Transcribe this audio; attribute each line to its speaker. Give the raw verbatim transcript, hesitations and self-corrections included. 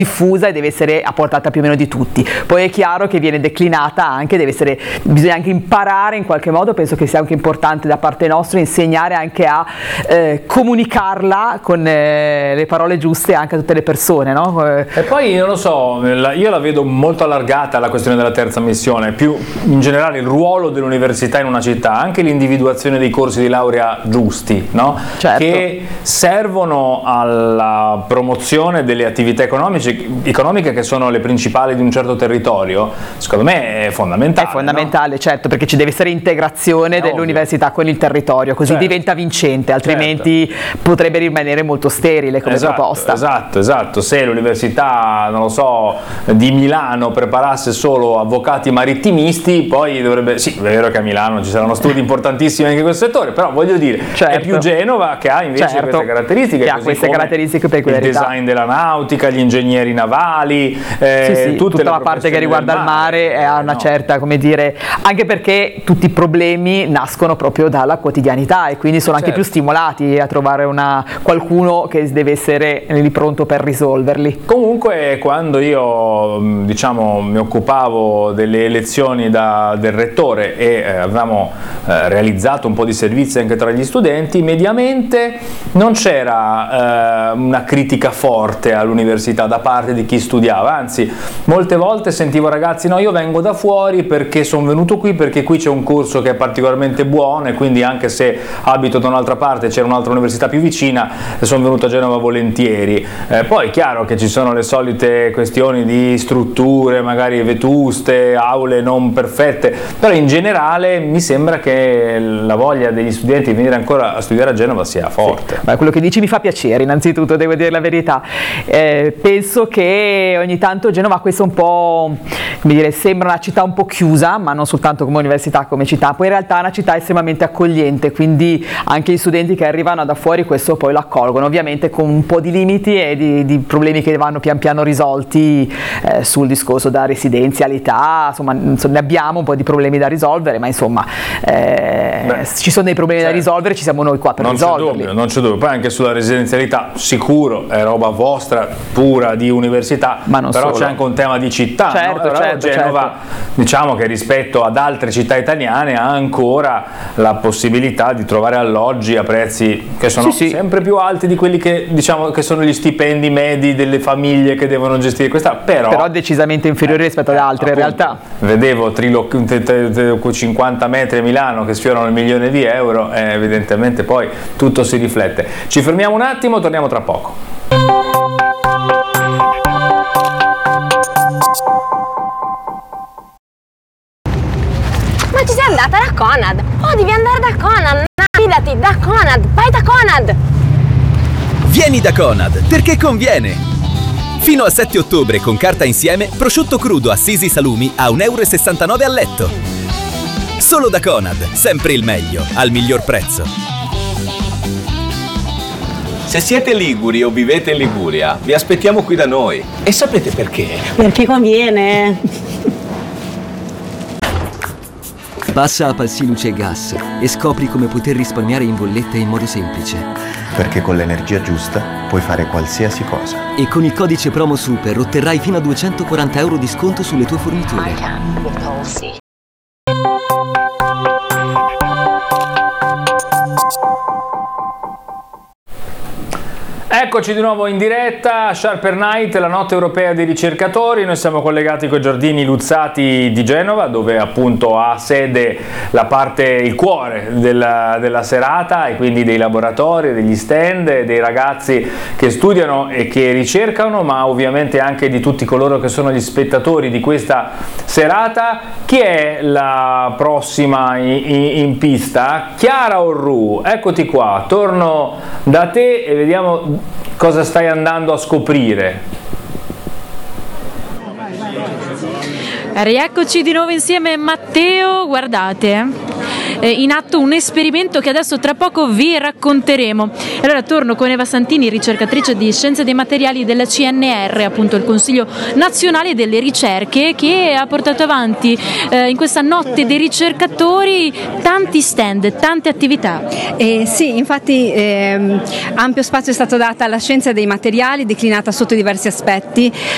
Speaker 1: diffusa e deve essere a portata più o meno di tutti. Poi è chiaro che viene declinata anche, deve essere, bisogna anche imparare in qualche modo, penso che sia anche importante da parte nostra insegnare anche a eh, comunicarla con eh, le parole giuste anche a tutte le persone, no?
Speaker 2: E poi non lo so, io la vedo molto allargata la questione della terza missione, più in generale il ruolo dell'università in una città, anche l'individuazione dei corsi di laurea giusti, no?
Speaker 1: Certo.
Speaker 2: Che servono alla promozione delle attività economiche economiche che sono le principali di un certo territorio. Secondo me è fondamentale.
Speaker 1: È fondamentale,
Speaker 2: no?
Speaker 1: Certo, perché ci deve essere integrazione
Speaker 2: È
Speaker 1: dell'università ovvio. Con il territorio, così
Speaker 2: certo.
Speaker 1: diventa vincente, altrimenti certo. potrebbe rimanere molto sterile come
Speaker 2: esatto,
Speaker 1: proposta.
Speaker 2: Esatto, esatto. Se l'università, non lo so, di Milano preparasse solo avvocati marittimisti, poi dovrebbe, sì, è vero che a Milano ci saranno studi importantissimi anche in questo settore, però voglio dire,
Speaker 1: certo.
Speaker 2: è più Genova che ha invece
Speaker 1: certo.
Speaker 2: queste caratteristiche,
Speaker 1: che ha queste caratteristiche peculiarità.
Speaker 2: Il design della nautica, gli ingegneri navali, eh,
Speaker 1: sì, sì,
Speaker 2: tutte
Speaker 1: tutta
Speaker 2: le
Speaker 1: la parte che riguarda il mare ha una
Speaker 2: no.
Speaker 1: certa, come dire, anche perché tutti i problemi nascono proprio dalla quotidianità e quindi sono certo. anche più stimolati a trovare una, qualcuno che deve essere lì pronto per risolverli.
Speaker 2: Comunque quando io diciamo mi occupavo delle elezioni da, del rettore e eh, avevamo eh, realizzato un po' di servizi anche tra gli studenti, mediamente non c'era eh, una critica forte all'università da parte di chi studiava, anzi molte volte sentivo ragazzi no io vengo da fuori perché sono venuto qui perché qui c'è un corso che è particolarmente buono e quindi anche se abito da un'altra parte c'era un'altra università più vicina sono venuto a Genova volentieri. Eh, poi è chiaro che ci sono le solite questioni di strutture magari vetuste, aule non perfette, però in generale mi sembra che la voglia degli studenti di venire ancora a studiare a Genova sia forte.
Speaker 1: Sì. Beh, quello che dici mi fa piacere, innanzitutto devo dire la verità. Eh, penso che ogni tanto Genova questo un po', come dire, sembra una città un po' chiusa, ma non soltanto come università, come città, poi in realtà è una città estremamente accogliente, quindi anche gli studenti che arrivano da fuori questo poi lo accolgono, ovviamente con un po' di limiti e di, di problemi che vanno pian piano risolti eh, sul discorso da residenzialità, insomma, insomma ne abbiamo un po' di problemi da risolvere, ma insomma eh, Beh, ci sono dei problemi certo. da risolvere, ci siamo noi qua per
Speaker 2: non
Speaker 1: risolverli.
Speaker 2: C'è dubbio, non c'è dubbio, poi anche sulla residenzialità sicuro è roba vostra pura di università, però solo. C'è anche un tema di città,
Speaker 1: certo,
Speaker 2: no?
Speaker 1: certo,
Speaker 2: Genova
Speaker 1: certo.
Speaker 2: diciamo che rispetto ad altre città italiane ha ancora la possibilità di trovare alloggi a prezzi che sono
Speaker 1: sì, sì.
Speaker 2: sempre più alti di quelli che diciamo che sono gli stipendi medi delle famiglie che devono gestire questa, però,
Speaker 1: però decisamente inferiori rispetto ad altre
Speaker 2: appunto,
Speaker 1: in realtà.
Speaker 2: Vedevo triloc- cinquanta metri a Milano che sfiorano il milione di euro e evidentemente poi tutto si riflette. Ci fermiamo un attimo, torniamo tra poco.
Speaker 3: Ma ci sei andata da Conad? Oh, devi andare da Conad! Fidati, da Conad! Vai da Conad!
Speaker 4: Vieni da Conad, perché conviene! Fino al sette ottobre con carta insieme, prosciutto crudo Assisi Salumi a un euro e sessantanove al letto. Solo da Conad, sempre il meglio, al miglior prezzo.
Speaker 5: Se siete liguri o vivete in Liguria, vi aspettiamo qui da noi. E sapete perché?
Speaker 6: Perché conviene.
Speaker 7: Passa a Palsi Luce e Gas e scopri come poter risparmiare in bolletta in modo semplice.
Speaker 8: Perché con l'energia giusta puoi fare qualsiasi cosa.
Speaker 7: E con il codice promo SUPER otterrai fino a duecentoquaranta euro di sconto sulle tue forniture.
Speaker 2: Eccoci di nuovo in diretta a Sharper Night, la notte europea dei ricercatori. Noi siamo collegati con i Giardini Luzzati di Genova, dove appunto ha sede la parte, il cuore della, della serata, e quindi dei laboratori, degli stand, dei ragazzi che studiano e che ricercano, ma ovviamente anche di tutti coloro che sono gli spettatori di questa serata. Chi è la prossima in, in, in pista? Chiara Orru, eccoti qua, torno da te e vediamo cosa stai andando a scoprire.
Speaker 9: Rieccoci di nuovo insieme, Matteo. Guardate, eh, in atto un esperimento che adesso tra poco vi racconteremo. Allora torno con Eva Santini, ricercatrice di Scienze dei Materiali della C N R, appunto il Consiglio Nazionale delle Ricerche, che ha portato avanti eh, in questa notte dei ricercatori tanti stand, tante attività.
Speaker 10: Eh, sì, infatti ehm, ampio spazio è stato dato alla scienza dei materiali, declinata sotto diversi aspetti,